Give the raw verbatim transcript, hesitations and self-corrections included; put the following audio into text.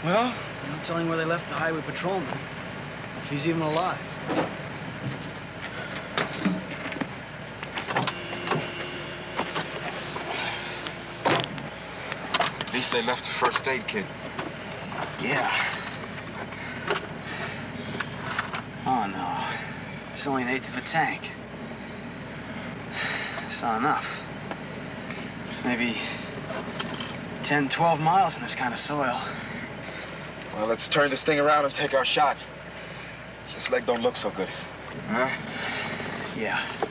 Well, no telling where they left the highway patrolman. If he's even alive. At least they left a first aid kit. Yeah. Oh, no. It's only an eighth of a tank. It's not enough. Maybe ten, twelve miles in this kind of soil. Well, let's turn this thing around and take our shot. His leg don't look so good. Huh? Yeah.